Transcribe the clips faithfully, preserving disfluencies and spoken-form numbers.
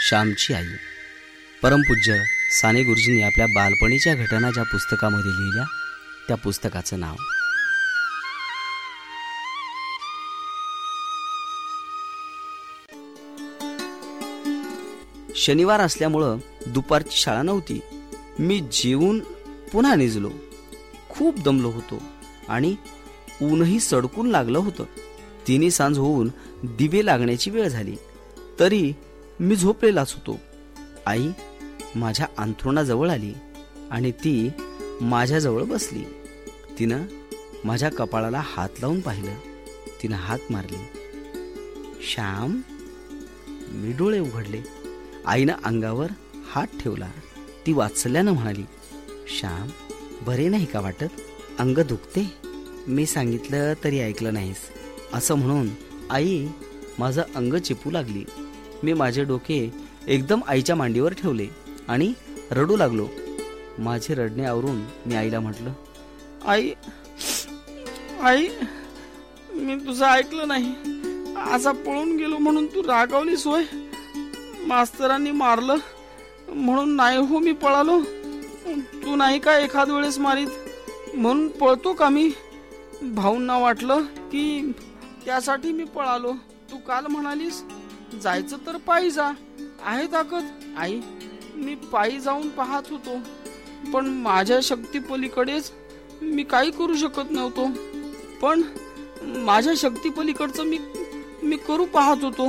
श्यामची आई. परमपूज्य साने गुरुजींनी आपल्या बालपणीच्या घटना ज्या पुस्तकामध्ये लिहिल्या त्या पुस्तकाचं नाव शनिवार असल्यामुळं दुपारची शाळा नव्हती. मी जेवून पुन्हा निजलो. खूप दमलो होतो आणि ऊनही सडकून लागलं होतं. तिन्ही सांज होऊन दिवे लागण्याची वेळ झाली तरी मी झोपलेलाच होतो. आई माझ्या अंथरुणाजवळ आली आणि ती माझ्याजवळ बसली. तिनं माझ्या कपाळाला हात लावून पाहिलं. तिनं हात मारली. श्याम. मी डोळे उघडले. आईनं अंगावर हात ठेवला. ती वात्सल्यानं म्हणाली, श्याम बरे नाही का वाटत? अंग दुखते? मी सांगितलं तरी ऐकलं नाहीस. असं म्हणून आई माझं अंग चिपू लागली. मी माझे डोके एकदम आईच्या मांडीवर ठेवले आणि रडू लागलो. माझे रडणे आवरून मी आईला म्हटलं, आई आई मी तुझं ऐकलं नाही. असा पळून गेलो म्हणून तू रागावलीस होय? मास्तरांनी मारलं म्हणून नाही हो मी पळालो. तू नाही का एखाद वेळेस मारीत म्हणून पळतो का मी? भाऊंना वाटलं की त्यासाठी मी पळालो. तू काल म्हणालीस जायचं तर पायी जा, आहे ताकद. आई मी पायी जाऊन पाहत होतो पण माझ्या शक्ती पलीकडेच मी काही करू शकत नव्हतो. पण माझ्या शक्ती पलीकडचं मी मी करू पाहत होतो.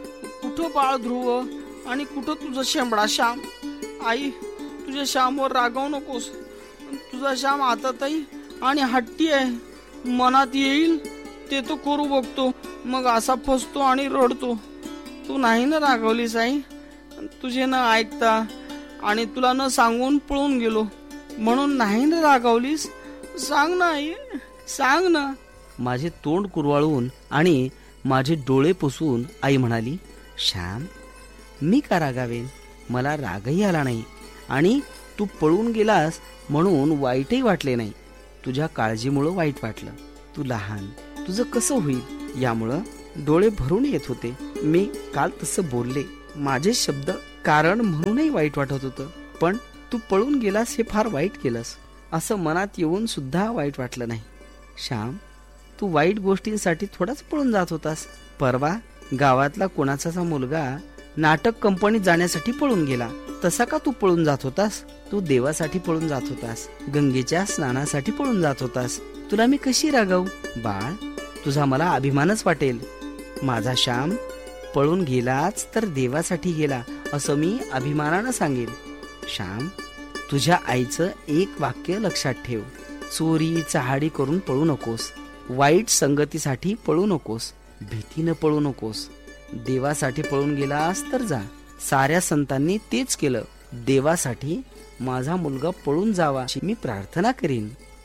कुठं बाळ ध्रुव आणि कुठं तुझा शेंबडा श्याम. आई तुझ्या श्यामवर रागावू नकोस. तुझा श्याम आताताई आणि हट्टी आहे. मनात येईल ते तो करू बघतो, मग असा फसतो आणि रडतो. तू नाही ना रागावलीस आई? तुझे न ऐकता आणि तुला न सांगून पळून गेलो म्हणून नाही ना रागावलीस? सांग ना आई, सांग ना. माझे तोंड कुरवाळून आणि माझे डोळे पुसून आई म्हणाली, श्याम मी का रागावेन? मला रागही आला नाही आणि तू पळून गेलास म्हणून वाईटही वाटले नाही. तुझ्या काळजीमुळं वाईट वाटलं. तू लहान, तुझं कसं होईल यामुळं डोळे भरून येत होते. मी काल तसं बोलले. माझे शब्द कारण म्हणूनही वाईट वाटत होतं. पण तू पळून गेलास हे फार वाईट केलंस असं मनात येऊन सुद्धा वाईट वाटलं नाही. श्याम तू वाईट गोष्टींसाठी थोडाच पळून जात होतास. परवा गावातला कोणाचा मुलगा नाटक कंपनीत जाण्यासाठी पळून गेला. तसा का तू पळून जात होतास? तू देवासाठी पळून जात होतास. गंगेच्या स्नानासाठी पळून जात होतास. तुला मी कशी रागावू? बाळ तुझा मला अभिमानच वाटेल. माझा श्याम पळून गेलाच तर देवासाठी गेला असं मी अभिमानानं सांगेन. श्याम तुझ्या आईचं एक वाक्य लक्षात ठेव. चोरी चहाडी करून पळू नकोस. वाईट संगतीसाठी पळू नकोस. भीतीनं पळू नकोस. देवासाठी पळून गेलास तर जा. साऱ्या संतांनी तेच केलं. देवासाठी माझा मुलगा पळून जावा अशी मी प्रार्थना करीन.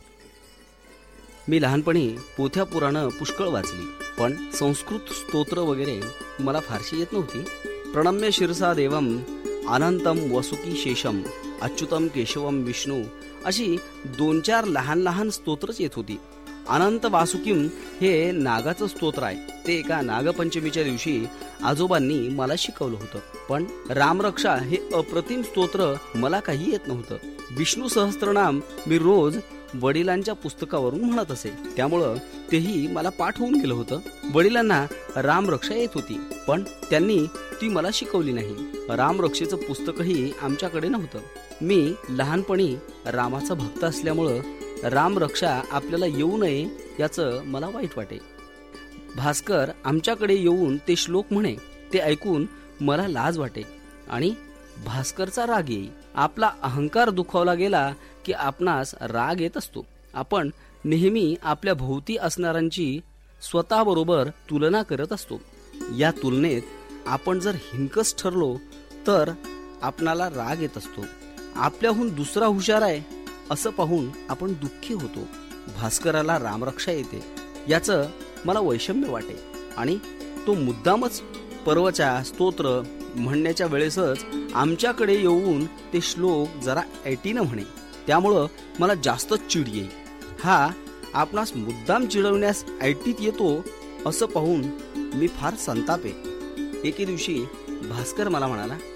मी लहानपणी पोथ्या पुराणं पुष्कळ वाचली पण संस्कृत स्तोत्र वगैरे मला फारशी येत नव्हती. प्रणम्य शिरसा देवम अनंतम वसुकी शेषम अच्युतम केशवम विष्णू अशी दोन चार लहान लहान स्तोत्रच येत होती. अनंत वासुकीम हे नागाचं स्तोत्र आहे. ते एका नागपंचमीच्या दिवशी आजोबांनी मला शिकवलं होतं. पण रामरक्षा हे अप्रतिम स्तोत्र मला काही येत नव्हतं. विष्णू सहस्त्रनाम मी रोज वडिलांच्या पुस्तकावरून म्हणत असे, त्यामुळं तेही मला पाठ होऊन गेलं होतं. वडिलांना रामरक्षा येत होती पण त्यांनी ती मला शिकवली नाही. रामरक्षेचं पुस्तकही आमच्याकडे नव्हतं. मी लहानपणी रामाचा भक्त असल्यामुळं रामरक्षा आपल्याला येऊ नये याचं मला वाईट वाटे. भास्कर आमच्याकडे येऊन ते श्लोक म्हणे. ते ऐकून मला लाज वाटे आणि भास्करचा राग येई. आपला अहंकार दुखावला गेला की आपणास राग येत असतो. आपण नेहमी आपल्या भोवती असणाऱ्यांची स्वतःबरोबर तुलना करत असतो. या तुलनेत आपण जर हिंकस ठरलो तर आपणाला राग येत असतो. आपल्याहून दुसरा हुशार आहे असं पाहून आपण दुःखी होतो. भास्कराला रामरक्षा येते याचं मला वैषम्य वाटे आणि तो मुद्दामच पर्वच्या स्तोत्र म्हणण्याच्या वेळेसच आमच्याकडे येऊन ते श्लोक जरा ऐटीनं म्हणे. त्यामुळं मला जास्त चिड येईल. हा आपणास मुद्दाम चिडवण्यास ऐटीत येतो असं पाहून मी फार संतापे. एके दिवशी भास्कर मला म्हणाला,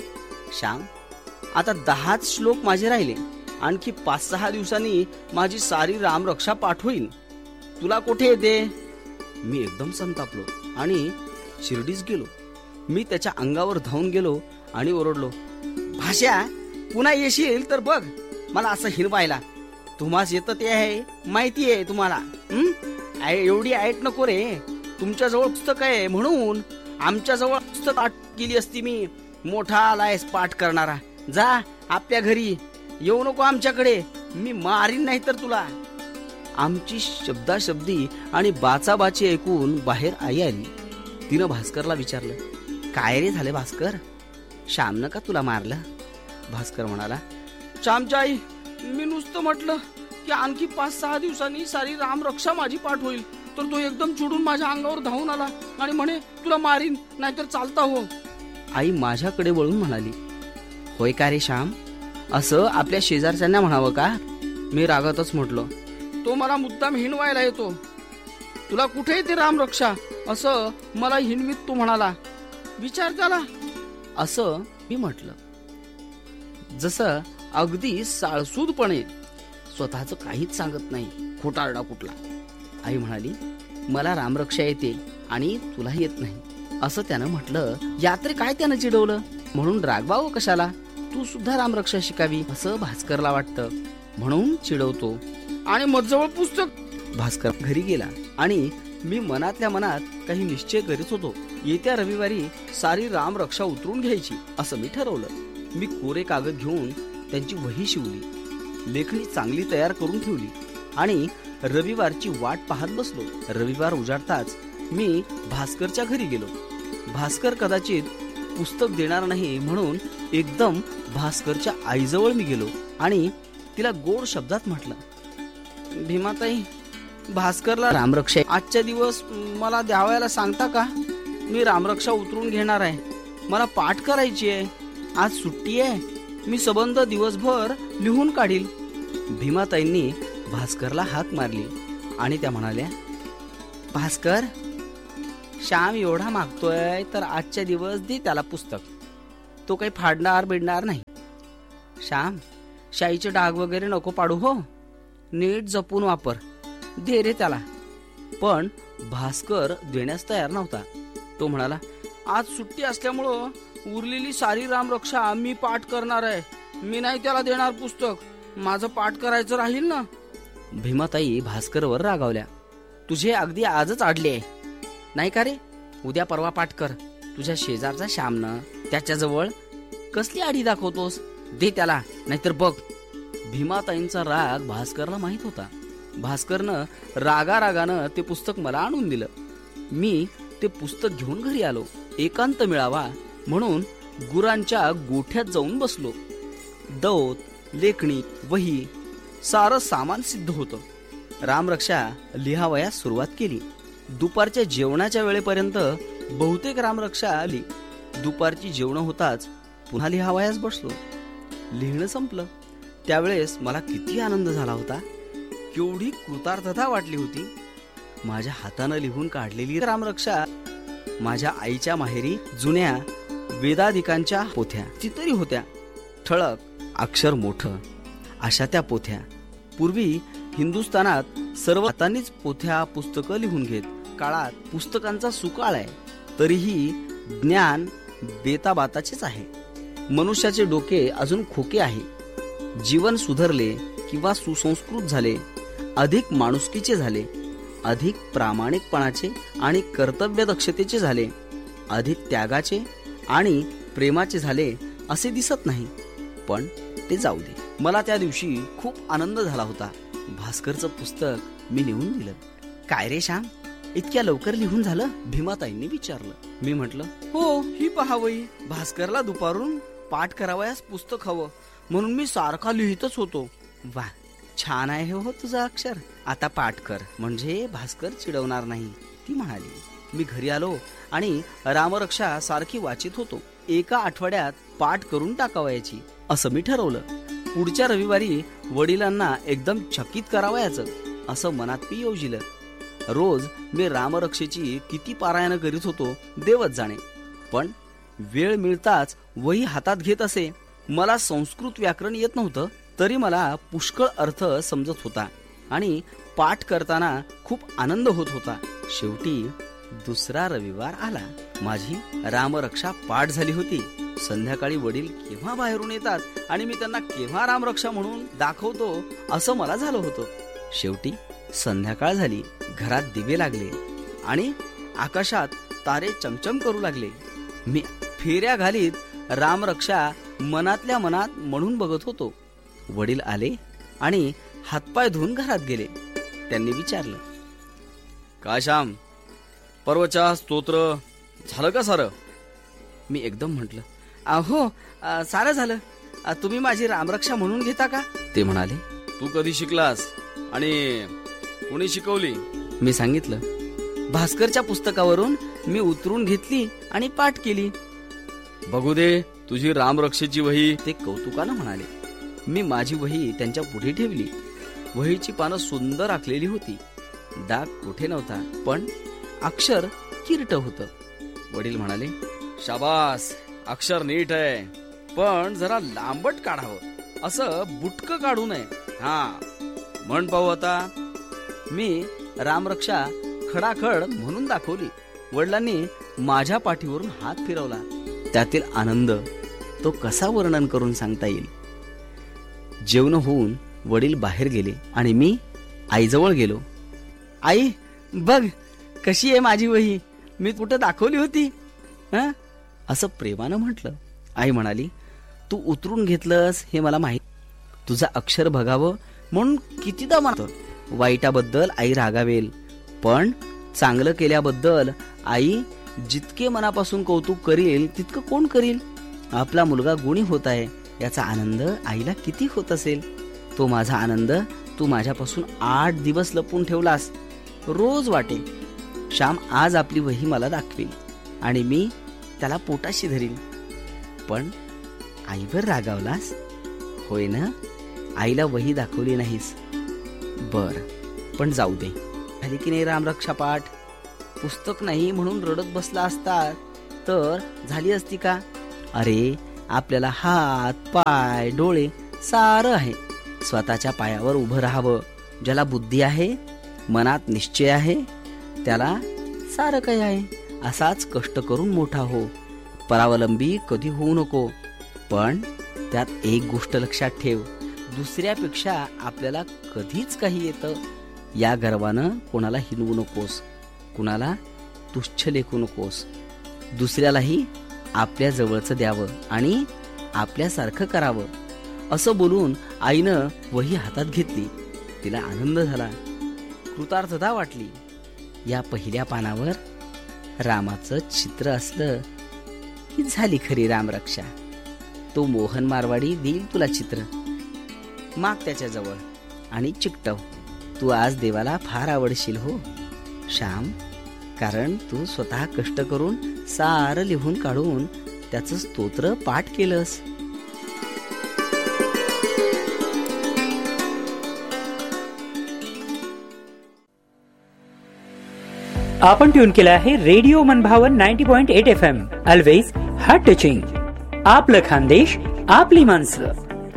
श्याम, आता दहाच श्लोक माझे राहिले. आणखी पाच सहा दिवसांनी माझी सारी रामरक्षा पाठ होईल. तुला कुठे येते? मी एकदम संतापलो आणि शिर्डीस गेलो. मी त्याच्या अंगावर धावून गेलो आणि ओरडलो, भाष्या, पुन्हा येशील तर बघ मला असं हिरवायला. तुम्हाच येतं ते आहे, माहिती आहे तुम्हाला. हं? एवढी ऐट नको रे. तुमच्या जवळ पुस्तक आहे म्हणून. आमच्या जवळ पुस्तक पाठ केली असती मी. मोठा आलायस पाठ करणारा. जा आपल्या घरी, येऊ नको आमच्याकडे. मी मारीन नाही तर तुला. आमची शब्दाशब्दी आणि बाचाबाची ऐकून बाहेर आई आली. तिनं भास्करला विचारलं, काय रे झाले भास्कर? श्यामनं का तुला मारलं? भास्कर म्हणाला, श्यामच्या आई, मी नुसतं म्हटलं की आणखी पाच सहा दिवसांनी सारी रामरक्षा माझी पाठ होईल, तर तो एकदम चिडून माझ्या अंगावर धावून आला आणि म्हणे तुला मारीन नाहीतर चालता हो. आई माझ्याकडे वळून म्हणाली, होय का रे श्याम, असं आपल्या शेजारच्यांना म्हणावं का? मी रागातच म्हटलो, तो मला मुद्दाम हिणवायला येतो. तुला कुठे येते रामरक्षा असं मला हिणवीत तो म्हणाला. विचार त्याला. असं मी म्हटलं, जसं अगदी साळसूदपणे स्वतःच काहीच सांगत नाही, खोटारडा कुठला. आई म्हणाली, मला रामरक्षा येते आणि तुलाही येत नाही असं त्यानं म्हटलं. यात्रे काय त्यानं चिडवलं म्हणून रागवावं कशाला? तू सुद्धा रामरक्षा शिकावी असं भास्करला वाटतं म्हणून चिडवतो. आणि मजजवळ पुस्तक. भास्कर घरी गेला आणि मी मनातल्या मनात काही निश्चय करीत होतो. येत्या रविवारी सारी रामरक्षा उतरून घ्यायची असं मी ठरवलं. मी कोरे कागद घेऊन त्यांची वही शिवली, लेखणी चांगली तयार करून ठेवली आणि रविवारची वाट पाहत बसलो. रविवार उजाडताच मी भास्करच्या घरी गेलो. भास्कर कदाचित पुस्तक देणार नाही म्हणून एकदम भास्करच्या आईजवळ मी गेलो आणि तिला गोड शब्दात म्हटलं, भीमाताई, भास्करला रामरक्षा आजच्या दिवस मला द्यावायला सांगता का? मी रामरक्षा उतरून घेणार आहे. मला पाठ करायची आहे. आज सुट्टी आहे. मी सबंध दिवसभर लिहून काढील. भीमाताईंनी भास्करला हाक मारली आणि त्या म्हणाल्या, भास्कर, श्याम एवढा मागतोय तर आजच्या दिवस दे त्याला पुस्तक. तो काही फाडणार बिडणार नाही. श्याम, शाईचे डाग वगैरे नको पाडू हो. नीट जपून वापर. दे रे त्याला. पण भास्कर देण्यास तयार नव्हता. तो म्हणाला, आज सुट्टी असल्यामुळं उरलेली सारी रामरक्षा मी पाठ करणार आहे. मी नाही त्याला देणार पुस्तक. माझं पाठ करायचं राहील ना. भीमाताई भास्करवर रागावल्या. तुझे अगदी आजच आडले आहे नाही का रे? उद्या परवा पाठ कर. तुझ्या शेजारचा श्यामनं त्याच्याजवळ कसली आडी दाखवतोस? दे त्याला नाहीतर बघ. भीमाताईंचा राग भास्करला माहित होता. भास्करनं रागा रागानं ते पुस्तक मला आणून दिलं. मी ते पुस्तक घेऊन घरी आलो. एकांत मिळावा म्हणून गुरांच्या गोठ्यात जाऊन बसलो. दौत, लेखणी, वही सारं सामान सिद्ध होतं. रामरक्षा लिहावयास सुरुवात केली. दुपारच्या जेवणाच्या वेळेपर्यंत बहुतेक रामरक्षा आली. दुपारची जेवण होताच पुन्हा लिहावयास बसलो. लिहिणं संपलं. त्यावेळेस मला किती आनंद झाला होता. केवढी कृतार्थता वाटली होती. माझ्या हातानं लिहून काढलेली रामरक्षा माझ्या आईच्या माहेरी जुन्या वेदाधिकांच्या पोथ्या चितरी होत्या. ठळक, अक्षर मोठं अशा त्या पोथ्या. पूर्वी हिंदुस्थानात सर्व हातांनीच पोथ्या पुस्तकं लिहून घेत. काळात पुस्तकांचा सुकाळ आहे, तरीही ज्ञान बेताबाताचेच आहे. मनुष्याचे डोके अजून खोके आहे. जीवन सुधारले किंवा सुसंस्कृत झाले, अधिक माणुसकीचे झाले, अधिक प्रामाणिकपणाचे आणि कर्तव्यदक्षतेचे झाले, अधिक त्यागाचे आणि प्रेमाचे झाले असे दिसत नाही. पण ते जाऊ दे. मला त्या दिवशी खूप आनंद झाला होता. भास्करचं पुस्तक मी लिहून दिलं. काय रे श्याम, इतक्या लवकर लिहून झालं? भीमाताईंनी विचारलं. मी म्हटलं, हो, ही पहावई. भास्करला दुपारून पाठ करावयास पुस्तक हवं म्हणून मी सारखा लिहितच होतो. वा, छान आहे हो तुझं अक्षर. आता पाठ कर म्हणजे भास्कर चिडवणार नाही, ती म्हणाली. मी घरी आलो आणि रामरक्षा सारखी वाचित होतो. एका आठवड्यात पाठ करून टाकावयाची असं मी ठरवलं. पुढच्या रविवारी वडिलांना एकदम चकित करावयाचं असं मनात मी योजिलं. रोज मी रामरक्षेची किती पारायण करीत होतो देवच जाणे. पण वेळ मिळताच वही हातात घेत असे. मला संस्कृत व्याकरण येत नव्हतं, तरी मला पुष्कळ अर्थ समजत होता आणि पाठ करताना खूप आनंद होत होता. शेवटी दुसरा रविवार आला. माझी रामरक्षा पाठ झाली होती. संध्याकाळी वडील केव्हा बाहेरून येतात आणि मी त्यांना केव्हा रामरक्षा म्हणून दाखवतो असं मला झालं होतं. शेवटी संध्याकाळ झाली. घरात दिवे लागले आणि आकाशात तारे चमचम करू लागले. मी फेऱ्या घालीत रामरक्षा मनातल्या मनात म्हणून बघत होतो. वडील आले आणि हातपाय धुवून घरात गेले. त्यांनी विचारलं, काय श्याम, पर्वचा स्तोत्र झालं का सारं? मी एकदम म्हटलं, अहो सारं झालं. तुम्ही माझी रामरक्षा म्हणून घेता का? ते म्हणाले, तू कधी शिकलास आणि कोणी शिकवली? मी सांगितलं, भास्करच्या पुस्तकावरून मी उतरून घेतली आणि पाठ केली. बघू दे तुझी रामरक्षेची वही. ते कौतुकानं म्हणाले. मी माझी वही त्यांच्या पुढे ठेवली. वहीची पानं सुंदर आखलेली होती. डाग कुठे नव्हता, पण अक्षर किरट होतं. वडील म्हणाले, शाबास, अक्षर नीट आहे, पण जरा लांबट काढावं, असं बुटकं काढू नये. हा म्हण पाहू आता. मी रामरक्षा खडाखड म्हणून दाखवली. वडिलांनी माझ्या पाठीवरून हात फिरवला. त्यातील आनंद तो कसा वर्णन करून सांगता येईल. जेवण होऊन वडील बाहेर गेले आणि मी आईजवळ गेलो. आई, बघ कशी आहे माझी वही, मी कुठं दाखवली होती हं? असं प्रेमानं म्हटलं. आई म्हणाली, तू उतरून घेतलंस हे मला माहित. तुझं अक्षर बघावं म्हणून कितीदा म्हणतो. वाईटाबद्दल आई रागावेल, पण चांगलं केल्याबद्दल आई जितके मनापासून कौतुक करील तितकं कोण करील. आपला मुलगा गुणी होत आहे याचा आनंद आईला किती होत असेल. तो माझा आनंद तू माझ्यापासून आठ दिवस लपून ठेवलास. रोज वाटे श्याम आज आपली वही मला दाखवेल आणि मी त्याला पोटाशी धरील. पण आईवर रागावलास होय ना? आईला वही दाखवली नाहीस. बर, पण जाऊ दे. झाली की नाही रामरक्षा पाठ? पुस्तक नाही म्हणून रडत बसला असता तर झाली असती का? अरे, आपल्याला हात, पाय, डोळे सारं आहे. स्वतःच्या पायावर उभं राहावं. ज्याला बुद्धी आहे, मनात निश्चय आहे, त्याला सारं काही आहे. असाच कष्ट करून मोठा हो. परावलंबी कधी होऊ नको. पण त्यात एक गोष्ट लक्षात ठेव, दुसऱ्यापेक्षा आपल्याला कधीच काही येतं या गर्वानं कोणाला हिनवू नकोस, कुणाला तुच्छ लेखू नकोस. दुसऱ्यालाही आपल्या जवळचं द्यावं आणि आपल्यासारखं करावं. असं बोलून आईनं वही हातात घेतली. तिला आनंद झाला, कृतार्थता वाटली. या पहिल्या पानावर रामाचं चित्र असलं की झाली खरी रामरक्षा. तो मोहन मारवाडी देईल तुला चित्र. माग त्याच्या जवळ आणि चिकटव. तू आज देवाला फार आवडशील हो श्याम, कारण तू स्वतः कष्ट करून सारं लिहून काढून त्याचं स्तोत्र पाठ केलंस. आपण ट्यून केला आहे रेडिओ मनभावन ninety point eight F M. Always heart touching. आपलं खानदेश, आपली माणसं.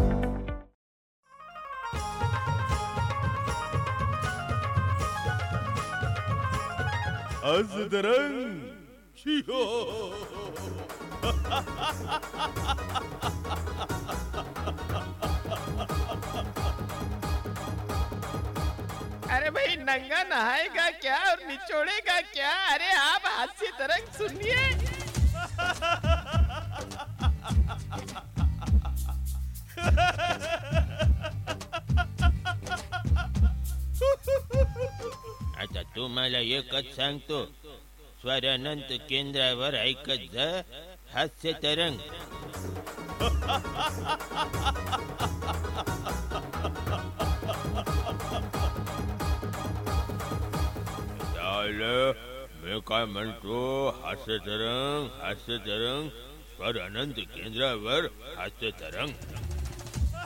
आज दरंग अरे भाई, नंगा नहाएगा क्या और निचोड़ेगा क्या? अरे आप हास्य तरंग सुनिए. आता तुम्हाला एकच सांगतो, स्वरानंत केंद्रावर ऐकत जा हास्य तरंग. मी काय म्हणतो, हास्य तरंग हास्य तरंग स्वरानंत केंद्रावर हास्य तरंग.